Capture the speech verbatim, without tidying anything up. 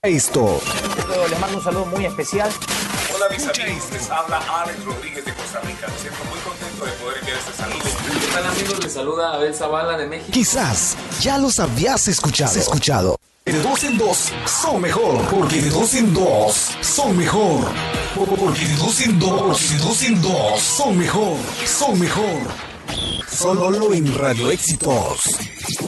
esto. Les mando un saludo muy especial. Hola mis amigos, les habla Alex Rodríguez de Costa Rica. Me siento muy contento de poder enviar este saludo. ¿Qué tal amigos? Les saluda Abel Zavala de México. Quizás ya los habías escuchado. Has escuchado. De dos en dos son mejor. Porque de dos en dos son mejor. Porque de dos en dos, de dos en dos son mejor. Son mejor. Solo lo en Radio Éxitos.